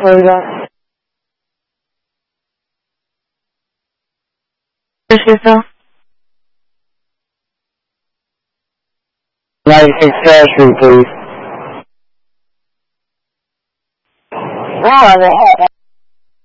What was that? Yourself? 96 Fair Street, please. Wow, the heck?